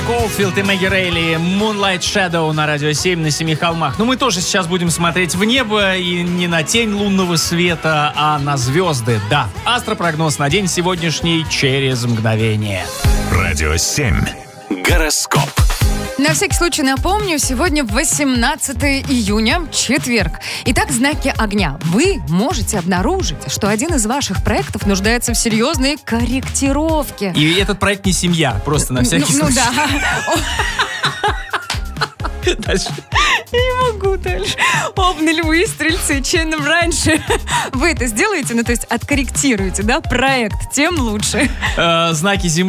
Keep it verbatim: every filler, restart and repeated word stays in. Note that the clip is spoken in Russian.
Олдфилд и Мэгги Рейли, Moonlight Shadow на Радио семь на Семи холмах. Ну, мы тоже сейчас будем смотреть в небо и не на тень лунного света, а на звезды. Да, астропрогноз на день сегодняшний через мгновение. Радио семь. Гороскоп. На всякий случай напомню, сегодня восемнадцатое июня, четверг. Итак, знаки огня. Вы можете обнаружить, что один из ваших проектов нуждается в серьезной корректировке. И этот проект не семья, просто на всякий ну, случай. Ну да. Дальше. Я не могу дальше. Овны, львы, стрельцы, чем раньше вы это сделаете, ну то есть откорректируете, да, проект, тем лучше. Э, знаки земли.